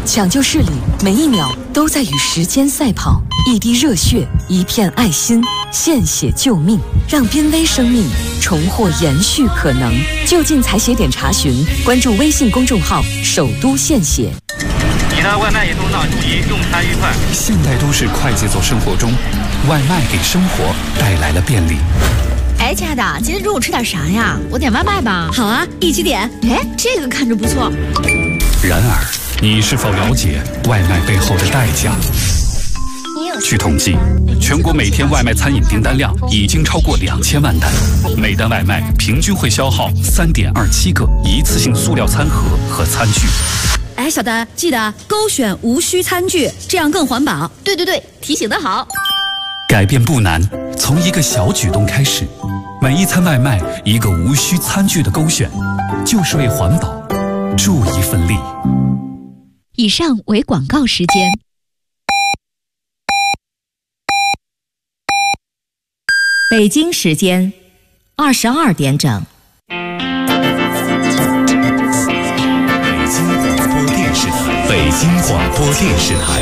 抢救室里每一秒都在与时间赛跑，一滴热血，一片爱心，献血救命，让濒危生命重获延续可能。就近采血点查询，关注微信公众号“首都献血”。 你的外卖已送到，注意用餐愉快。 现代都市快节奏生活中，外卖给生活带来了便利。 哎，亲爱的，今天中午吃点啥呀？我点外卖吧。 好啊，一起点。 哎，这个看着不错。 然而，你是否了解外卖背后的代价？据统计，全国每天外卖餐饮订单量已经超过2000万单，每单外卖平均会消耗3.27个一次性塑料餐盒和餐具。 哎，小丹，记得勾选无需餐具，这样更环保。 对，提醒得好。 改变不难，从一个小举动开始。每一餐外卖一个无需餐具的勾选，就是为环保助一份力。 以上为广告时间。 北京时间22点整。 北京广播电视台。